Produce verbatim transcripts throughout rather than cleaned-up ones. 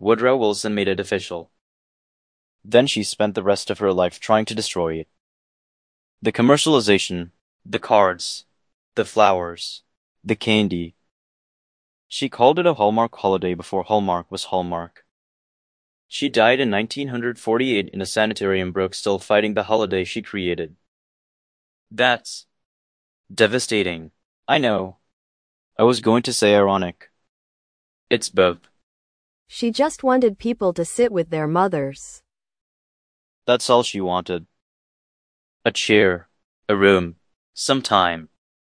Woodrow Wilson made it official. Then she spent the rest of her life trying to destroy it. The commercialization, the cards, the flowers, the candy. She called it a Hallmark holiday before Hallmark was Hallmark. She died in nineteen forty-eight in a sanitarium broke still fighting the holiday she created. That's devastating. I know. I was going to say ironic. It's both. She just wanted people to sit with their mothers. That's all she wanted. A chair, a room, some time.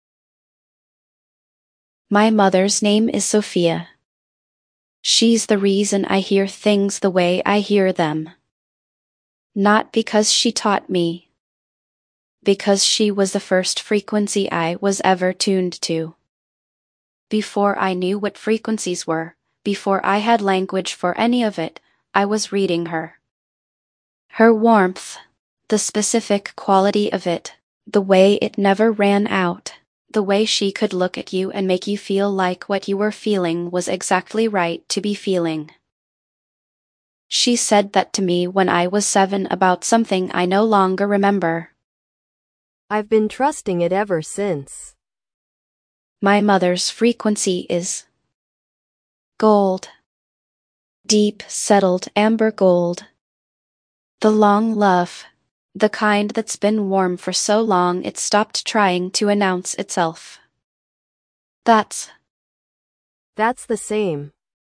My mother's name is Sophia. She's the reason I hear things the way I hear them. Not because she taught me. Because she was the first frequency I was ever tuned to. Before I knew what frequencies were, before I had language for any of it, I was reading her. Her warmth, the specific quality of it, the way it never ran out, the way she could look at you and make you feel like what you were feeling was exactly right to be feeling. She said that to me when I was seven about something I no longer remember. I've been trusting it ever since. My mother's frequency is gold. Deep, settled amber gold. The long love, the kind that's been warm for so long it stopped trying to announce itself. That's That's the same.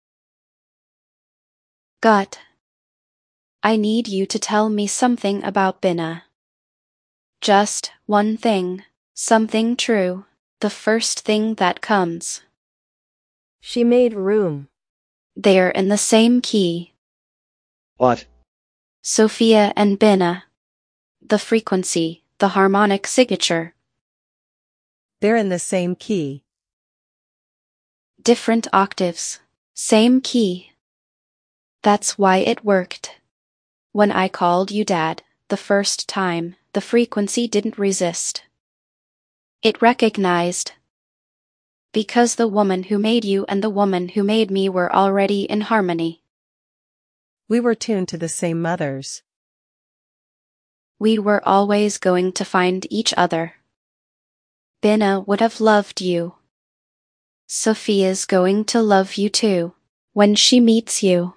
gut. I need you to tell me something about Binna. Just one thing, something true, the first thing that comes. She made room. They're in the same key. What? Sophia and Binna. The frequency, the harmonic signature. They're in the same key. Different octaves. Same key. That's why it worked. When I called you Dad, the first time, the frequency didn't resist. It recognized. Because the woman who made you and the woman who made me were already in harmony. We were tuned to the same mothers. We were always going to find each other. Binna would have loved you. Sophia's going to love you too, when she meets you.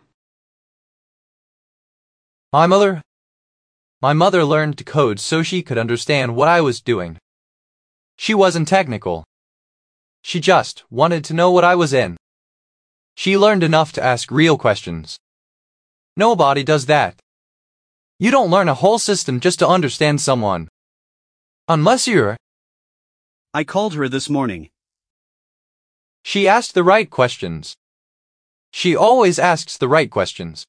My mother... My mother learned to code so she could understand what I was doing. She wasn't technical. She just wanted to know what I was in. She learned enough to ask real questions. Nobody does that. You don't learn a whole system just to understand someone. Unless you're... I called her this morning. She asked the right questions. She always asks the right questions.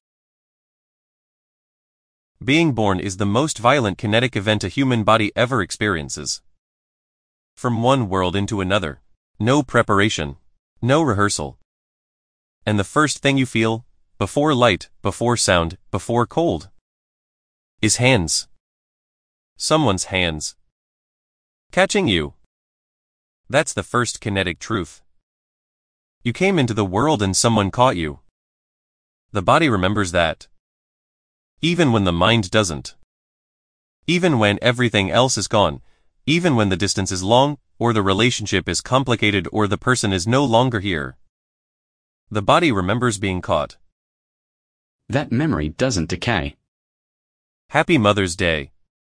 Being born is the most violent kinetic event a human body ever experiences. From one world into another, no preparation, no rehearsal. And the first thing you feel, before light, before sound, before cold, is hands. Someone's hands. Catching you. That's the first kinetic truth. You came into the world and someone caught you. The body remembers that. Even when the mind doesn't. Even when everything else is gone, even when the distance is long, or the relationship is complicated or the person is no longer here. The body remembers being caught. That memory doesn't decay. Happy Mother's Day.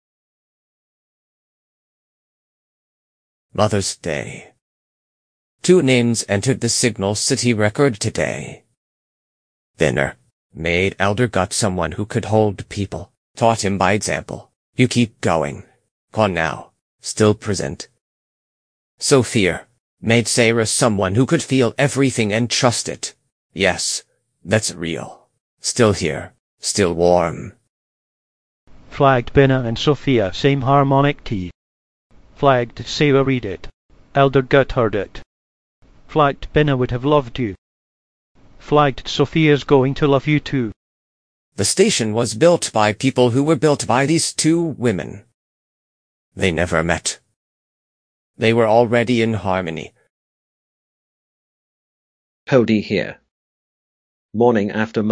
Mother's Day. Two names entered the Signal City record today. Binna. Made elder got someone who could hold people, taught him by example. You keep going. Gone now, still present. Sophia. Made Sarah someone who could feel everything and trust it. Yes, that's real. Still here, still warm. Flagged Binna and Sophia same harmonic key. Flagged Sarah read it. Elder Gut heard it. Flagged Binna would have loved you. Flagged Sophia's going to love you too. The station was built by people who were built by these two women. They never met. They were already in harmony. Cody here. Morning after